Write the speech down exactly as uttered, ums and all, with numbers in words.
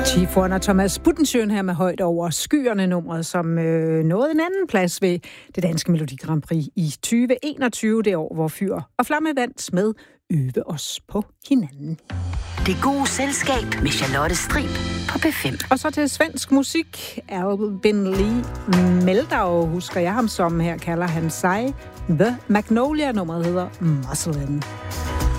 Chief One og Thomas Buttensjøen her med Højt over skyerne, nummeret, som øh, nåede en anden plads ved det danske Melodi Grand Prix i tyve enogtyve, det år, hvor Fyr og Flamme vandt med Øve os på hinanden. Det gode selskab med Charlotte Strib på P fem. Og så til svensk musik. Albin Lee Meldau, husker jeg ham som, her kalder han sig The Magnolia, nummeret hedder Muscle In.